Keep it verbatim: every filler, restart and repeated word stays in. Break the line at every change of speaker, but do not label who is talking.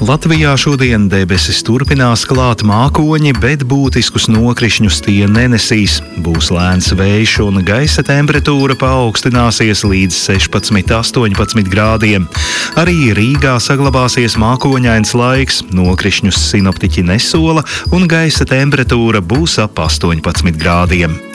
Latvijā šodien debesis turpinās klāt mākoņi, bet būtiskus nokrišņus tie nenesīs. Būs lēns vējš un gaisa temperatūra paaugstināsies līdz sešpadsmit līdz astoņpadsmit grādiem. Arī Rīgā saglabāsies mākoņains laiks, nokrišņus sinoptiķi nesola un gaisa temperatūra būs ap astoņpadsmit grādiem.